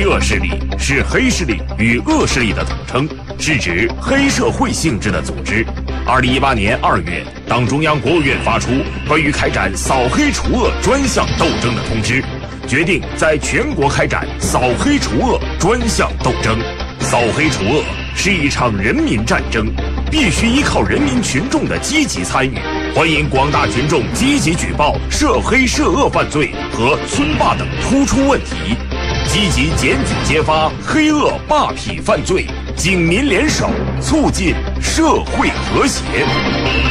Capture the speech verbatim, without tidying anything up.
恶势力是黑势力与恶势力的统称，是指黑社会性质的组织。二零一八年二月，党中央、国务院发出关于开展扫黑除恶专项斗争的通知，决定在全国开展扫黑除恶专项斗争。扫黑除恶是一场人民战争，必须依靠人民群众的积极参与。欢迎广大群众积极举报涉黑涉恶犯罪和村霸等突出问题，积极检举揭发黑恶霸痞犯罪，警民联手，促进社会和谐。